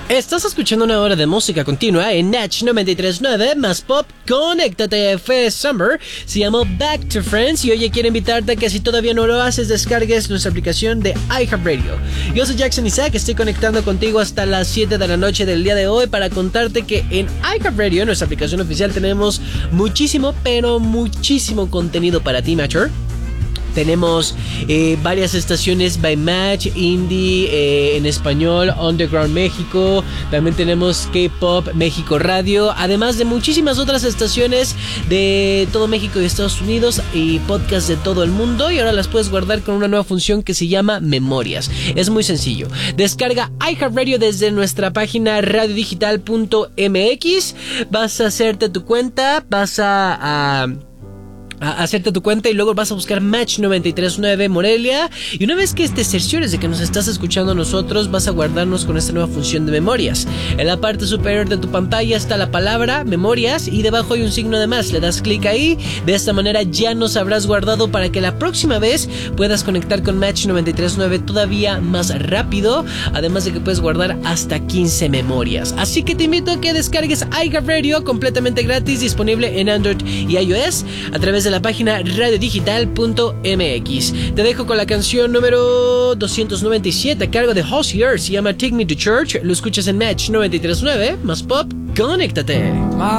Estás escuchando una hora de música continua en Natch 93.9 más pop. Conéctate. Fue Summer, se llamó Back to Friends y hoy quiero invitarte a que si todavía no lo haces, descargues nuestra aplicación de iHeartRadio. Yo soy Jackson Isaac, estoy conectando contigo hasta las 7 de la noche del día de hoy para contarte que en iHeartRadio, nuestra aplicación oficial, tenemos muchísimo, pero muchísimo contenido para ti, Matcher. Tenemos varias estaciones by Match, Indie, en español, Underground México. También tenemos K-Pop México Radio. Además de muchísimas otras estaciones de todo México y Estados Unidos y podcasts de todo el mundo. Y ahora las puedes guardar con una nueva función que se llama Memorias. Es muy sencillo. Descarga iHeartRadio desde nuestra página radiodigital.mx. Vas a hacerte tu cuenta. Vas a hacerte tu cuenta y luego vas a buscar Match 93.9 Morelia, y una vez que te cerciores de que nos estás escuchando a nosotros, vas a guardarnos con esta nueva función de memorias. En la parte superior de tu pantalla está la palabra memorias y debajo hay un signo de más. Le das clic ahí, de esta manera ya nos habrás guardado para que la próxima vez puedas conectar con Match 93.9 todavía más rápido, además de que puedes guardar hasta 15 memorias. Así que te invito a que descargues iHeartRadio completamente gratis, disponible en Android y iOS a través de la página radiodigital.mx. Te dejo con la canción número 297 a cargo de Hozier, se llama Take Me to Church. Lo escuchas en Match 93.9 más pop. Conéctate.